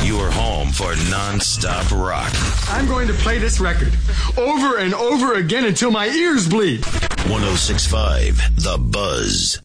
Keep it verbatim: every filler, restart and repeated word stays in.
Your home for non-stop rock. I'm going to play this record over and over again until my ears bleed. one oh six point five The Buzz.